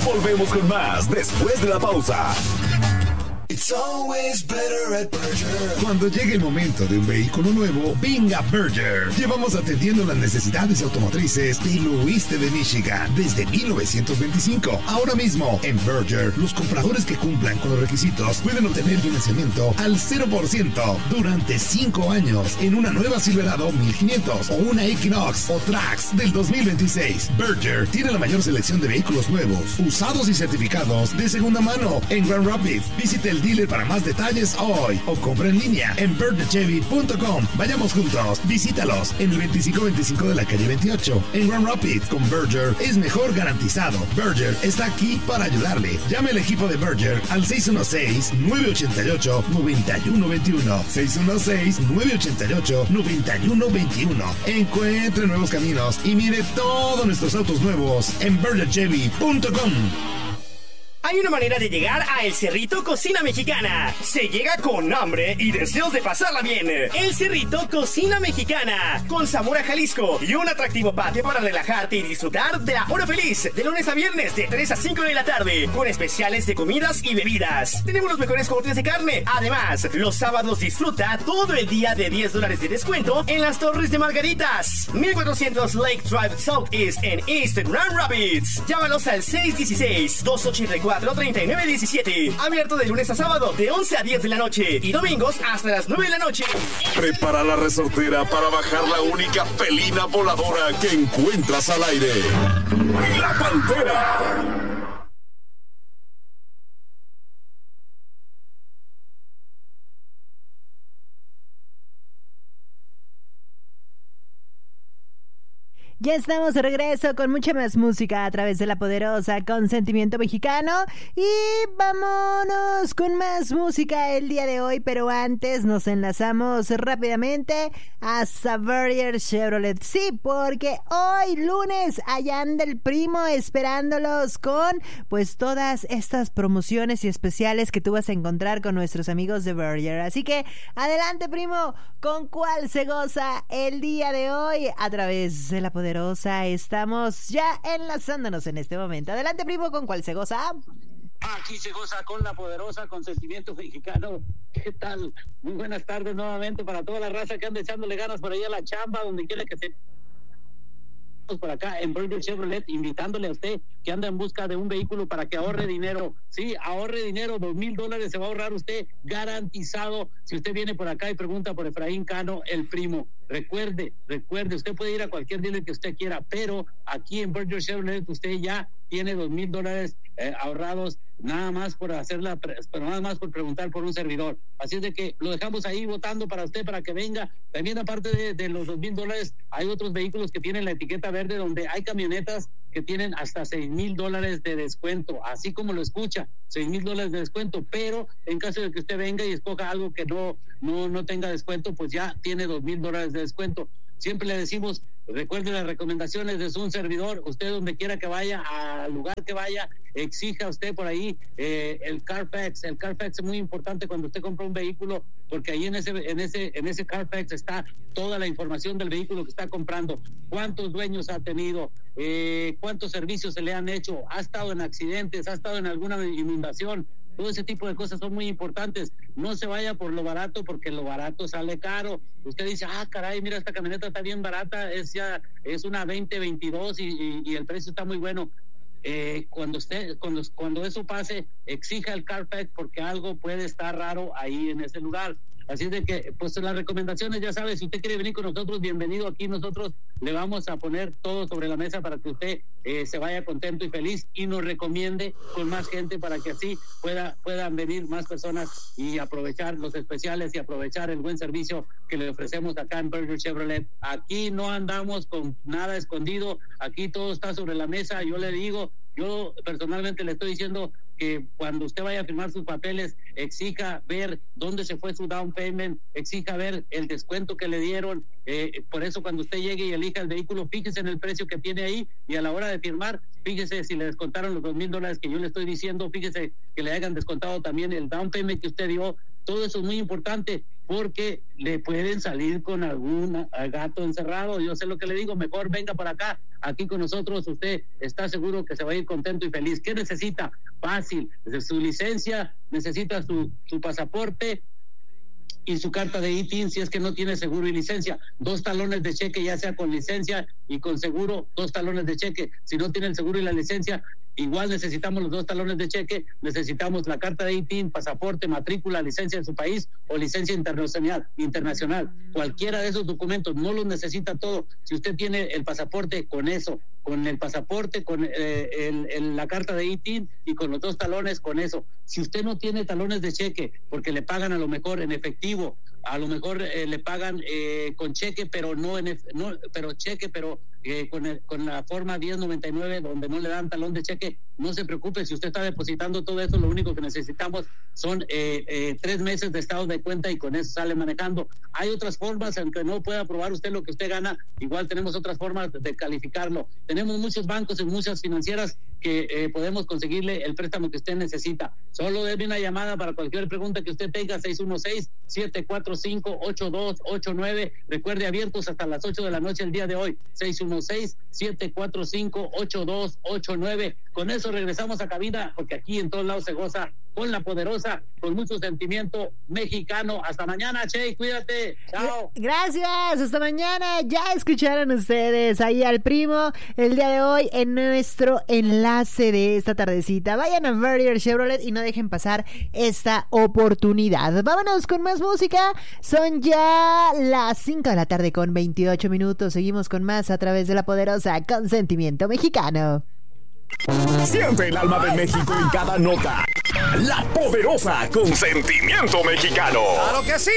Volvemos con más después de la pausa. It's always better at Berger. Cuando llegue el momento de un vehículo nuevo, venga Berger. Llevamos atendiendo las necesidades automotrices del oeste de Michigan desde 1925. Ahora mismo, en Berger, los compradores que cumplan con los requisitos pueden obtener financiamiento al 0% durante 5 años en una nueva Silverado 1500 o una Equinox o Trax del 2026. Berger tiene la mayor selección de vehículos nuevos, usados y certificados de segunda mano en Grand Rapids. Visite el dealer para más detalles hoy o compra en línea en bergerchevy.com. Vayamos juntos, visítalos en el 2525 de la calle 28 en Grand Rapids. Con Berger es mejor garantizado. Berger está aquí para ayudarle. Llame al equipo de Berger al 616-988-9121. 616-988-9121. Encuentre nuevos caminos y mire todos nuestros autos nuevos en bergerchevy.com. Hay una manera de llegar a El Cerrito Cocina Mexicana. Se llega con hambre y deseos de pasarla bien. El Cerrito Cocina Mexicana, con sabor a Jalisco y un atractivo patio para relajarte y disfrutar de la hora feliz. De lunes a viernes de 3 a 5 de la tarde, con especiales de comidas y bebidas. Tenemos los mejores cortes de carne. Además, los sábados disfruta todo el día de $10 de descuento en las Torres de Margaritas. 1400 Lake Drive Southeast en East Grand Rapids. Llámalos al 616-284-3917. Abierto de lunes a sábado de 11 a 10 de la noche y domingos hasta las 9 de la noche. Prepara la resortera para bajar la única felina voladora que encuentras al aire. ¡La Pantera! Ya estamos de regreso con mucha más música a través de La Poderosa con Sentimiento Mexicano. Y vámonos con más música el día de hoy, pero antes nos enlazamos rápidamente a Saverier Chevrolet. Sí, porque hoy lunes allá anda el primo esperándolos con pues todas estas promociones y especiales que tú vas a encontrar con nuestros amigos de Berger. Así que adelante, primo, ¿con cuál se goza el día de hoy a través de La Poderosa? Estamos ya enlazándonos en este momento. Adelante, primo, ¿con cuál se goza? Aquí se goza con La Poderosa, con Sentimiento Mexicano. ¿Qué tal? Muy buenas tardes nuevamente para toda la raza que anda echándole ganas por ahí a la chamba, donde quiera que se... por acá en Berger Chevrolet, invitándole a usted que anda en busca de un vehículo para que ahorre dinero. Sí, ahorre dinero, $2,000 se va a ahorrar usted garantizado si usted viene por acá y pregunta por Efraín Cano, el primo. Recuerde, usted puede ir a cualquier dealer que usted quiera, pero aquí en Berger Chevrolet usted ya tiene $2,000 ahorrados nada más por nada más por preguntar por un servidor. Así es de que lo dejamos ahí votando para usted, para que venga. También aparte de los $2,000 hay otros vehículos que tienen la etiqueta verde, donde hay camionetas que tienen hasta $6,000 de descuento, así como lo escucha, $6,000 de descuento, pero en caso de que usted venga y escoja algo que no tenga descuento, pues ya tiene $2,000 de descuento. Siempre le decimos, recuerde las recomendaciones de un servidor. Usted donde quiera que vaya, al lugar que vaya, exija usted por ahí el Carfax. El Carfax es muy importante cuando usted compra un vehículo, porque ahí en ese Carfax está toda la información del vehículo que está comprando, cuántos dueños ha tenido, cuántos servicios se le han hecho, ha estado en accidentes, ha estado en alguna inundación. Todo ese tipo de cosas son muy importantes. No se vaya por lo barato, porque lo barato sale caro. Usted dice, caray, mira, esta camioneta está bien barata, es una 2022 y el precio está muy bueno. Cuando eso pase, exija el Carfax, porque algo puede estar raro ahí en ese lugar. Así de que, pues las recomendaciones, ya sabes, si usted quiere venir con nosotros, bienvenido. Aquí nosotros le vamos a poner todo sobre la mesa para que usted se vaya contento y feliz y nos recomiende con más gente, para que así puedan venir más personas y aprovechar los especiales y aprovechar el buen servicio que le ofrecemos acá en Berger Chevrolet. Aquí no andamos con nada escondido, aquí todo está sobre la mesa. Yo personalmente le estoy diciendo que cuando usted vaya a firmar sus papeles, exija ver dónde se fue su down payment, exija ver el descuento que le dieron. Por eso cuando usted llegue y elija el vehículo, fíjese en el precio que tiene ahí, y a la hora de firmar, fíjese si le descontaron los $2,000 que yo le estoy diciendo, fíjese que le hayan descontado también el down payment que usted dio. Todo eso es muy importante. porque le pueden salir con algún gato encerrado. Yo sé lo que le digo, mejor venga por acá, aquí con nosotros, usted está seguro que se va a ir contento y feliz. ¿Qué necesita? Fácil, desde su licencia, necesita su pasaporte y su carta de ITIN si es que no tiene seguro y licencia. 2 talones de cheque, ya sea con licencia y con seguro, 2 talones de cheque. Si no tiene el seguro y la licencia, igual necesitamos los 2 talones de cheque, necesitamos la carta de ITIN, pasaporte, matrícula, licencia en su país o licencia internacional. Cualquiera de esos documentos, no los necesita todo. Si usted tiene el pasaporte, con eso, con el pasaporte, con la carta de ITIN y con los 2 talones, con eso. Si usted no tiene talones de cheque, porque le pagan a lo mejor en efectivo, a lo mejor le pagan con cheque, pero con la forma 1099, donde no le dan talón de cheque, no se preocupe. Si usted está depositando todo eso, lo único que necesitamos son 3 meses de estado de cuenta y con eso sale manejando. Hay otras formas, aunque no pueda probar usted lo que usted gana, igual tenemos otras formas de calificarlo. Tenemos muchos bancos y muchas financieras que podemos conseguirle el préstamo que usted necesita. Solo déme una llamada para cualquier pregunta que usted tenga, 616-745-8289. Recuerde, abiertos hasta las 8 de la noche el día de hoy, 616-745-8289. Con eso regresamos a cabina, porque aquí en todos lados se goza con La Poderosa, con mucho sentimiento mexicano. Hasta mañana, Che, cuídate. Chao. Gracias, hasta mañana. Ya escucharon ustedes ahí al primo el día de hoy en nuestro enlace de esta tardecita. Vayan a Vertier Chevrolet y no dejen pasar esta oportunidad. Vámonos con más música. Son ya las 5 de la tarde con 28 minutos. Seguimos con más a través de La Poderosa con sentimiento mexicano. Siente el alma de México en cada nota. La Poderosa con sentimiento mexicano. ¡Claro que sí!